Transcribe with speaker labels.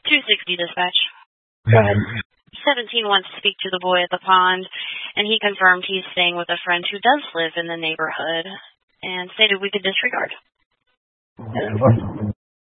Speaker 1: 260 dispatch.
Speaker 2: Go ahead.
Speaker 1: 17 wants to speak to the boy at the pond, and he confirmed he's staying with a friend who does live in the neighborhood, and stated we could disregard.